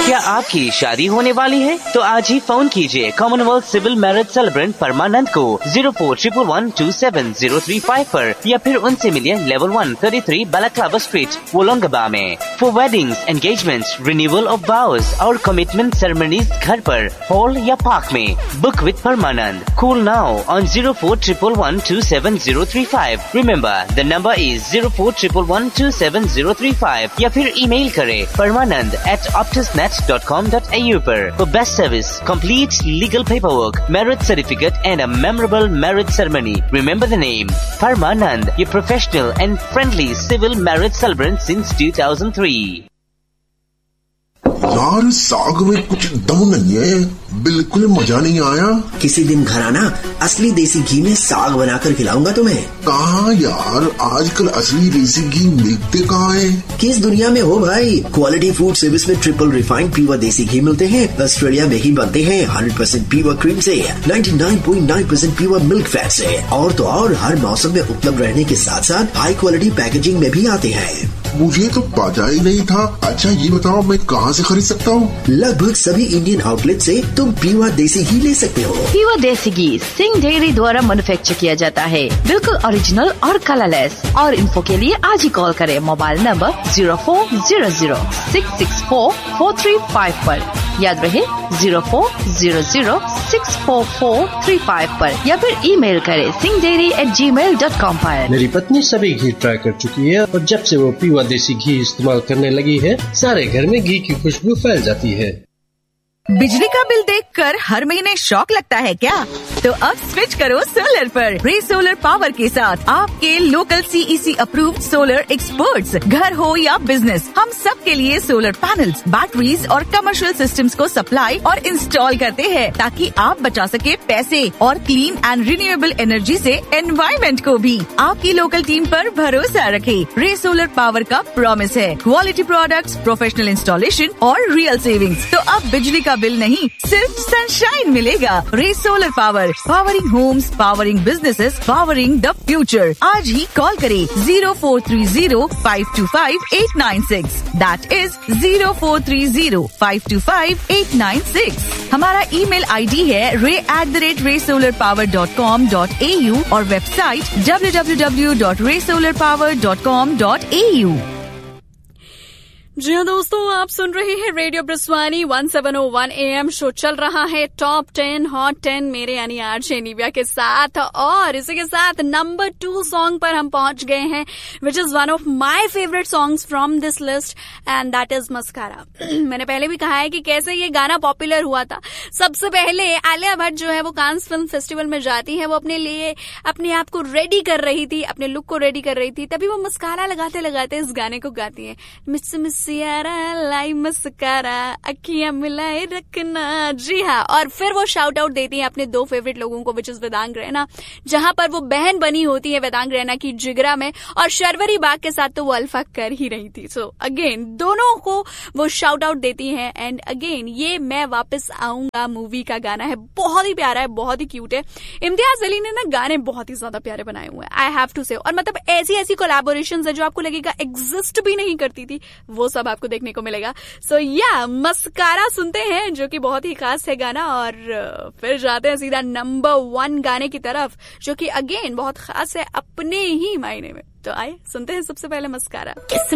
क्या आपकी शादी होने वाली है? तो आज ही फोन कीजिए कॉमनवेल्थ सिविल मैरिज सेलिब्रेंट परमानंद को 0411127035 पर या फिर उनसे मिलिए लेवल 133 बैलाक्लाबा स्ट्रीट वोलोंगबा में। For weddings, engagements, renewal of वाउज और कमिटमेंट सेरेमनीज घर पर, हॉल या पार्क में। Book with Parmanand. Call now on 0411127035। Remember the number is 0411127035 या फिर ईमेल करें permanand@optusnet.com.au पर। For best service, complete legal paperwork, marriage certificate and a memorable marriage ceremony. Remember the name Parmanand, your professional and friendly civil marriage celebrant since 2003. यार साग में कुछ दम नहीं है, बिल्कुल मजा नहीं आया। किसी दिन घर आना, असली देसी घी में साग बनाकर खिलाऊंगा तुम्हें। कहाँ यार, आजकल असली देसी घी मिलते कहाँ है? किस दुनिया में हो भाई। क्वालिटी फूड सर्विस में ट्रिपल रिफाइंड प्योर देसी घी मिलते हैं। ऑस्ट्रेलिया में ही बनते हैं 100% प्योर क्रीम से, 99.9% प्योर मिल्क फैट से। और तो और हर मौसम में उपलब्ध रहने के साथ साथ हाई क्वालिटी पैकेजिंग में भी आते हैं। मुझे तो पता ही नहीं था। अच्छा ये बताओ मैं कहाँ से खरीद सकता हूँ? लगभग सभी इंडियन आउटलेट से तुम प्योर देसी घी ले सकते हो। प्योर देसी घी सिंह डेयरी द्वारा मैन्युफैक्चर किया जाता है, बिल्कुल ओरिजिनल और कलरलेस। और इन्फो के लिए आज ही कॉल करें मोबाइल नंबर 0400664435 पर। याद रहे 0400644355 पर या फिर ईमेल करें singhdairy@gmail.com पर। मेरी पत्नी सभी घी ट्राई कर चुकी है और जब से वो प्योर देसी घी इस्तेमाल करने लगी है, सारे घर में घी की खुशबू फैल जाती है। बिजली का बिल देखकर हर महीने शॉक लगता है क्या? तो अब स्विच करो सोलर पर। रे सोलर पावर के साथ आपके local CEC approved solar experts, घर हो या बिजनेस, हम सब के लिए सोलर पैनल्स, बैटरीज और कमर्शियल सिस्टम्स को सप्लाई और इंस्टॉल करते हैं ताकि आप बचा सके पैसे और क्लीन एंड रिन्यूएबल एनर्जी से एनवायरमेंट को भी। आपकी लोकल टीम पर भरोसा रखें। रे सोलर पावर का प्रॉमिस है क्वालिटी प्रोडक्ट्स, प्रोफेशनल इंस्टॉलेशन और रियल सेविंग्स। तो अब बिजली का बिल नहीं, सिर्फ सनशाइन मिलेगा। रे solar power, powering Holmes, powering businesses, powering the future. आज ही कॉल करें 0430525896। That is 0430525896। हमारा ईमेल ID है ray@raysolarpower.com.au और वेबसाइट www.raysolarpower.com.au। जी हाँ दोस्तों, आप सुन रहे हैं रेडियो ब्रिस्वानी 1701 AM। शो चल रहा है टॉप 10 हॉट 10 मेरे यानी आरजे निव्या के साथ। और इसी के साथ नंबर 2 सॉन्ग पर हम पहुंच गए हैं, which is one of my favourite songs from this list and that is mascara. मैंने पहले भी कहा है कि कैसे ये गाना पॉपुलर हुआ था। सबसे पहले आलिया भट्ट जो है वो कांस फिल्म फेस्टिवल में जाती है, वो अपने लिए अपने आप को रेडी कर रही थी, अपने लुक को रेडी कर रही थी, तभी वो मस्कारा लगाते लगाते इस गाने को गाती है। मिस सियारा लाई मस्कारा अखियां मिलाए रखना। जी हाँ, और फिर वो शाउट आउट देती है अपने 2 फेवरेट लोगों को, विच इज वेदांग रैना, जहां पर वो बहन बनी होती है वेदांग रैना की जिगरा में, और शर्वरी बाग के साथ तो वो अल्फा कर ही रही थी। सो अगेन दोनों को वो शाउट आउट देती है। एंड अगेन ये मैं वापस आऊंगा मूवी का गाना है, बहुत ही प्यारा है, बहुत ही क्यूट है। इम्तियाज अली ने ना गाने बहुत ही ज्यादा प्यारे बनाए हुए हैं, आई हैव टू से। और मतलब ऐसी ऐसी कोलैबोरेशंस है जो आपको लगेगा एग्जिस्ट भी नहीं करती थी, वो सब आपको देखने को मिलेगा। सो या मस्कारा सुनते हैं, जो कि बहुत ही खास है गाना। और फिर जाते हैं सीधा नंबर 1 गाने की तरफ, जो कि अगेन बहुत खास है अपने ही मायने में। तो आए सुनते हैं सबसे पहले मस्कारा।